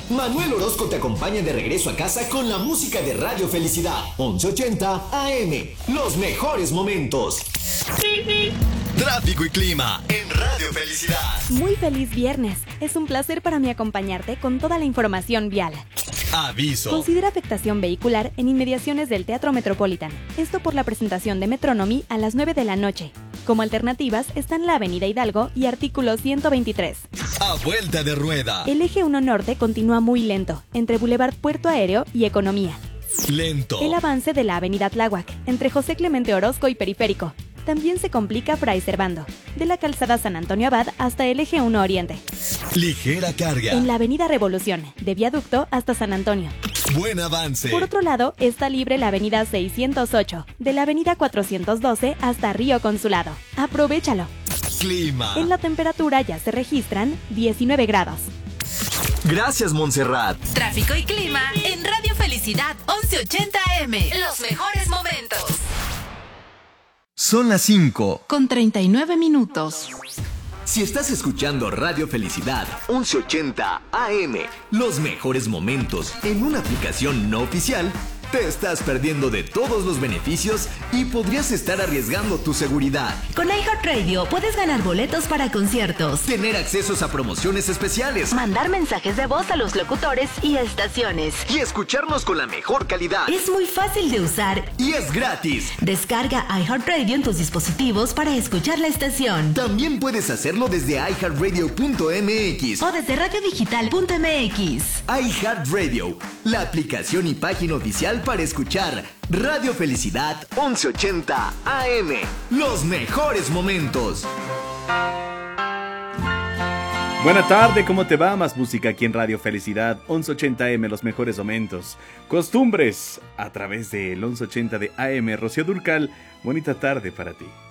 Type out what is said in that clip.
Manuel Orozco te acompaña de regreso a casa con la música de Radio Felicidad. 1180 AM. Los mejores momentos. Tráfico y clima en Radio Felicidad. Muy feliz viernes. Es un placer para mí acompañarte con toda la información vial. Aviso. Considera afectación vehicular en inmediaciones del Teatro Metropolitan. Esto por la presentación de Metronomy a las 9 de la noche. Como alternativas están la Avenida Hidalgo y artículo 123. A vuelta de rueda. El eje 1 Norte continúa muy lento, entre Boulevard Puerto Aéreo y Economía. Lento. El avance de la Avenida Tláhuac, entre José Clemente Orozco y Periférico. También se complica Fray Servando, de la calzada San Antonio Abad hasta el eje 1 Oriente. Ligera carga. En la Avenida Revolución, de Viaducto hasta San Antonio. Buen avance. Por otro lado, está libre la Avenida 608, de la Avenida 412 hasta Río Consulado. ¡Aprovechalo! Clima. En la temperatura ya se registran 19 grados. Gracias, Montserrat. Tráfico y clima en Radio Felicidad 1180 AM. Los mejores momentos. Son las 5. Con 39 minutos. Si estás escuchando Radio Felicidad 1180 AM, los mejores momentos en una aplicación no oficial, te estás perdiendo de todos los beneficios y podrías estar arriesgando tu seguridad. Con iHeartRadio puedes ganar boletos para conciertos, Tener accesos a promociones especiales mandar mensajes de voz a los locutores y estaciones. y escucharnos con la mejor calidad. Es muy fácil de usar. Y es gratis. Descarga iHeartRadio en tus dispositivos para escuchar la estación. También puedes hacerlo desde iHeartRadio.mx. O desde radiodigital.mx. iHeartRadio, la aplicación y página oficial para escuchar Radio Felicidad 1180 AM. Los mejores momentos. Buena tarde, ¿cómo te va? Más música aquí en Radio Felicidad 1180 AM, los mejores momentos. Costumbres a través del 1180 de AM. Rocío Dúrcal, bonita tarde para ti.